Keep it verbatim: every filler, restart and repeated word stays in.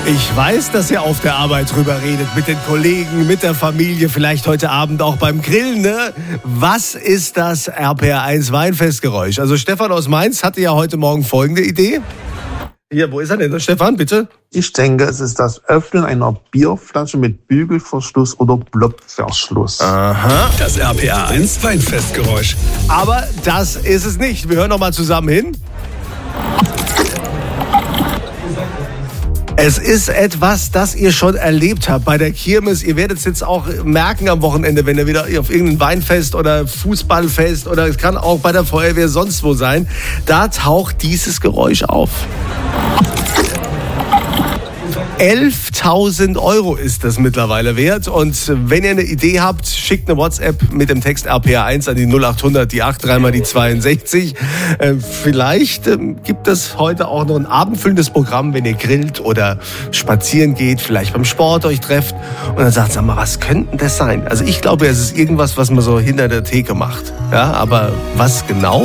Ich weiß, dass ihr auf der Arbeit drüber redet, mit den Kollegen, mit der Familie, vielleicht heute Abend auch beim Grillen, ne? Was ist das R P R eins Weinfestgeräusch? Also Stefan aus Mainz hatte ja heute Morgen folgende Idee. Hier, wo ist er denn? Stefan, bitte. Ich denke, es ist das Öffnen einer Bierflasche mit Bügelverschluss oder Plopverschluss. Aha. Das R P R eins Weinfestgeräusch. Aber das ist es nicht. Wir hören noch mal zusammen hin. Es ist etwas, das ihr schon erlebt habt bei der Kirmes. Ihr werdet es jetzt auch merken am Wochenende, wenn ihr wieder auf irgendein Weinfest oder Fußballfest oder es kann auch bei der Feuerwehr sonst wo sein. Da taucht dieses Geräusch auf. elftausend Euro ist das mittlerweile wert. Und wenn ihr eine Idee habt, schickt eine WhatsApp mit dem Text R P R eins an die null acht hundert, die acht, dreimal die zweiundsechzig. Äh, vielleicht äh, gibt es heute auch noch ein abendfüllendes Programm, wenn ihr grillt oder spazieren geht, vielleicht beim Sport euch trefft. Und dann sagt, sag mal, was könnte das sein? Also ich glaube, es ist irgendwas, was man so hinter der Theke macht. Ja, aber was genau?